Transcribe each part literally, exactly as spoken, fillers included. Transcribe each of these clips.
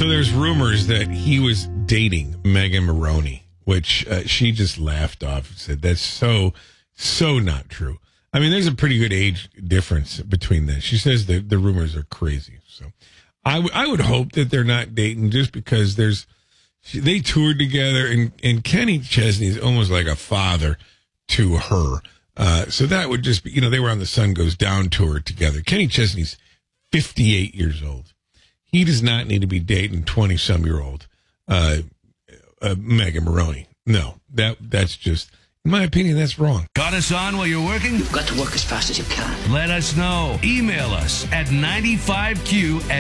So there's rumors that he was dating Megan Maroney, which uh, she just laughed off and said, that's so, so not true. I mean, there's a pretty good age difference between them. She says that the rumors are crazy. So I, w- I would hope that they're not dating just because there's, she, they toured together and, and Kenny Chesney is almost like a father to her. Uh, so that would just be, you know, they were on the Sun Goes Down tour together. Kenny Chesney's fifty-eight years old. He does not need to be dating twenty-some-year-old uh, uh, Megan Maroney. No, that that's just, in my opinion, that's wrong. Got us on while you're working? You've got to work as fast as you can. Let us know. Email us at ninety-five Q at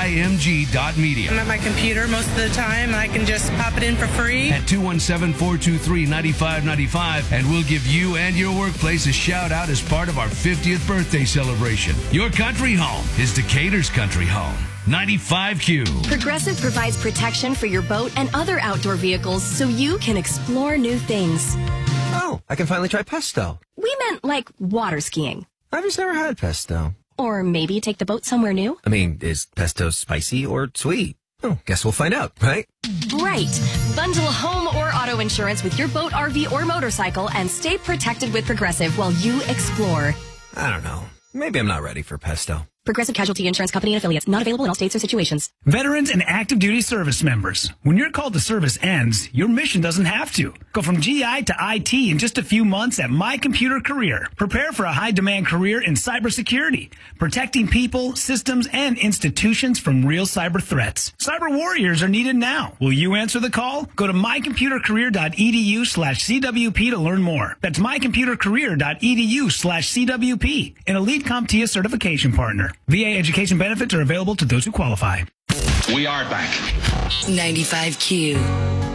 cimg dot media. I'm at my computer most of the time, and I can just pop it in for free. At two one seven, four two three, nine five nine five, and we'll give you and your workplace a shout out as part of our fiftieth birthday celebration. Your country home is Decatur's country home. ninety-five Q. Progressive provides protection for your boat and other outdoor vehicles so you can explore new things. Oh, I can finally try pesto. We meant like water skiing. I've just never had pesto. Or maybe take the boat somewhere new. I mean, is pesto spicy or sweet? Oh, guess we'll find out, right? Right. Bundle home or auto insurance with your boat, R V, or motorcycle and stay protected with Progressive while you explore. I don't know. Maybe I'm not ready for pesto. Progressive Casualty Insurance Company and affiliates. Not available in all states or situations. Veterans and active duty service members. When your call to service ends, your mission doesn't have to. Go from G I to I T in just a few months at My Computer Career. Prepare for a high-demand career in cybersecurity, protecting people, systems, and institutions from real cyber threats. Cyber warriors are needed now. Will you answer the call? Go to mycomputercareer.edu slash CWP to learn more. That's mycomputercareer.edu slash CWP, an elite CompTIA certification partner. V A education benefits are available to those who qualify. We are back. ninety-five Q.